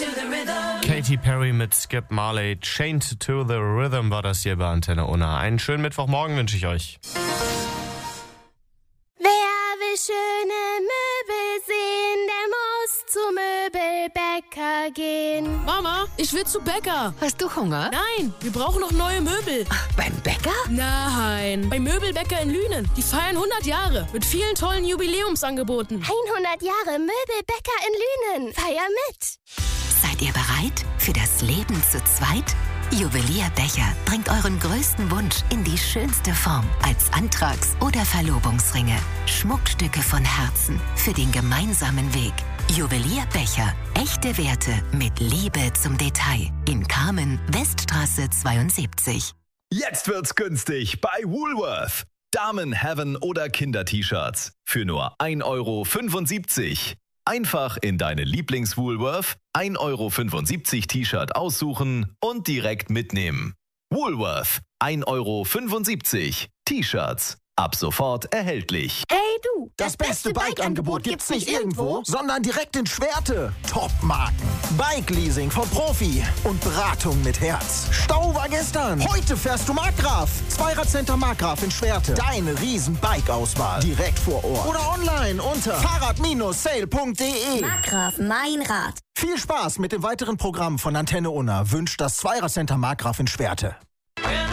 Katy Perry mit Skip Marley, Chained to the Rhythm war das hier bei Antenne Unna. Einen schönen Mittwochmorgen wünsche ich euch. Wer will schöne Möbel sehen, der muss zu Möbelbäcker gehen. Mama, ich will zu Bäcker. Hast du Hunger? Nein, wir brauchen noch neue Möbel. Ach, beim Bäcker? Nein, beim Möbelbäcker in Lünen. Die feiern 100 Jahre mit vielen tollen Jubiläumsangeboten. 100 Jahre Möbelbäcker in Lünen. Feier mit. Seid ihr bereit für das Leben zu zweit? Juwelier Becher bringt euren größten Wunsch in die schönste Form als Antrags- oder Verlobungsringe. Schmuckstücke von Herzen für den gemeinsamen Weg. Juwelier Becher. Echte Werte mit Liebe zum Detail. In Kamen, Weststraße 72. Jetzt wird's günstig bei Woolworth. Damen-, oder Kinder-T-Shirts für nur 1,75 €. Einfach in deine Lieblings-Woolworth 1,75 € T-Shirt aussuchen und direkt mitnehmen. Woolworth 1,75 € T-Shirts. Ab sofort erhältlich. Hey du, Das beste Bike-Angebot gibt's nicht irgendwo, sondern direkt in Schwerte. Top-Marken, Bike-Leasing vom Profi und Beratung mit Herz. Stau war gestern. Heute fährst du Markgraf. Zweiradcenter Markgraf in Schwerte. Deine riesen Bike-Auswahl. Direkt vor Ort. Oder online unter fahrrad-sale.de. Markgraf, mein Rad. Viel Spaß mit dem weiteren Programm von Antenne Unna wünscht das Zweiradcenter Markgraf in Schwerte.